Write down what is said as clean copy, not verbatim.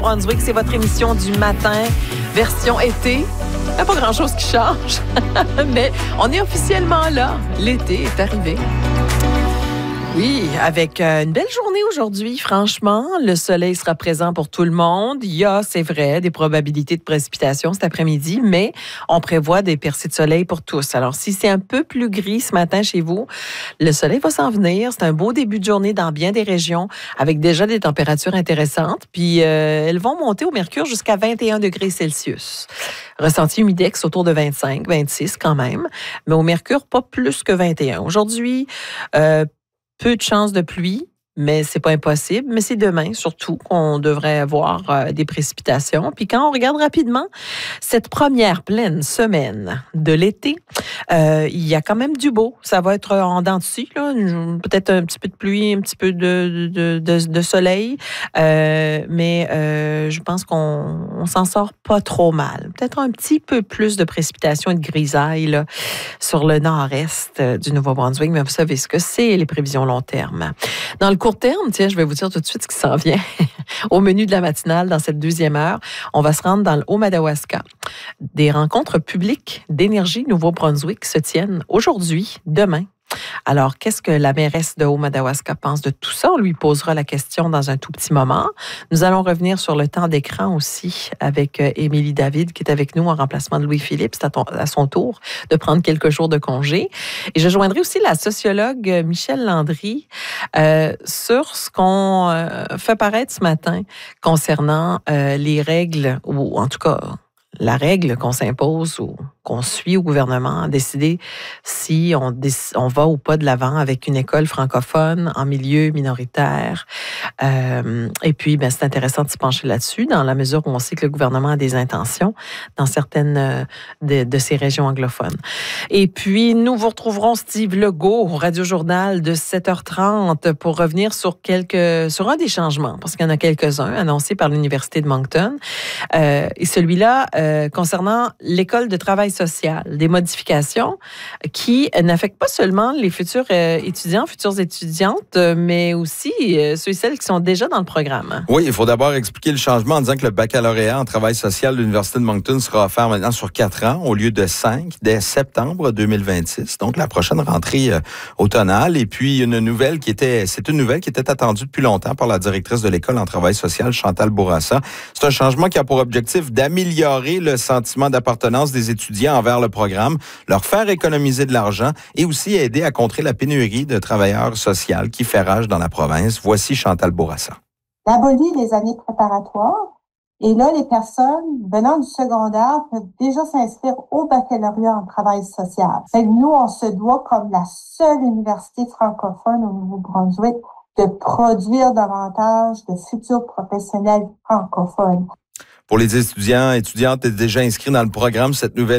Brunswick, c'est votre émission du matin, version été. Il n'y a pas grand-chose qui change, mais on est officiellement là. L'été est arrivé. Oui, avec une belle journée aujourd'hui, franchement. Le soleil sera présent pour tout le monde. Il y a, c'est vrai, des probabilités de précipitations cet après-midi, mais on prévoit des percées de soleil pour tous. Alors, si c'est un peu plus gris ce matin chez vous, le soleil va s'en venir. C'est un beau début de journée dans bien des régions, avec déjà des températures intéressantes. Puis, elles vont monter au mercure jusqu'à 21 degrés Celsius. Ressenti humidex autour de 25, 26 quand même, mais au mercure, pas plus que 21. Aujourd'hui, peu de chances de pluie, mais c'est pas impossible. Mais c'est demain, surtout, qu'on devrait avoir des précipitations. Puis quand on regarde rapidement cette première pleine semaine de l'été, il y a quand même du beau. Ça va être en dents de scie, là. Peut-être un petit peu de pluie, un petit peu de soleil. Mais je pense qu'on s'en sort pas trop mal. Peut-être un petit peu plus de précipitations et de grisailles là, sur le nord-est du Nouveau-Brunswick. Mais vous savez ce que c'est, les prévisions long terme. Dans le court terme, tiens, je vais vous dire tout de suite ce qui s'en vient. Au menu de la matinale, dans cette deuxième heure, on va se rendre dans le Haut-Madawaska. Des rencontres publiques d'énergie Nouveau-Brunswick se tiennent aujourd'hui, demain. Alors, qu'est-ce que la mairesse de Haut-Madawaska pense de tout ça? On lui posera la question dans un tout petit moment. Nous allons revenir sur le temps d'écran aussi avec Émilie David, qui est avec nous en remplacement de Louis-Philippe. C'est à son tour de prendre quelques jours de congé. Et je joindrai aussi la sociologue Michèle Landry sur ce qu'on fait paraître ce matin concernant les règles, ou en tout cas la règle qu'on s'impose ou qu'on suit au gouvernement, à décider si on va ou pas de l'avant avec une école francophone en milieu minoritaire. Et puis, c'est intéressant de se pencher là-dessus, dans la mesure où on sait que le gouvernement a des intentions dans certaines de ces régions anglophones. Et puis, nous vous retrouverons Steve Legault au Radio-Journal de 7h30 pour revenir sur un des changements, parce qu'il y en a quelques-uns annoncés par l'Université de Moncton. Et celui-là, concernant l'école de travail social, des modifications qui n'affectent pas seulement les futurs étudiants, futures étudiantes, mais aussi ceux et celles qui sont déjà dans le programme. Oui, il faut d'abord expliquer le changement en disant que le baccalauréat en travail social de l'Université de Moncton sera offert maintenant sur 4 ans au lieu de 5 dès septembre 2026, donc la prochaine rentrée automnale. Et puis, c'est une nouvelle qui était attendue depuis longtemps par la directrice de l'école en travail social, Chantal Bourassa. C'est un changement qui a pour objectif d'améliorer le sentiment d'appartenance des étudiants envers le programme, leur faire économiser de l'argent et aussi aider à contrer la pénurie de travailleurs sociaux qui fait rage dans la province. Voici Chantal Bourassa. On abolit les années préparatoires et là, les personnes venant du secondaire peuvent déjà s'inscrire au baccalauréat en travail social. Fait que nous, on se doit, comme la seule université francophone au Nouveau-Brunswick, de produire davantage de futurs professionnels francophones. Pour les étudiants et étudiantes déjà inscrits dans le programme, cette nouvelle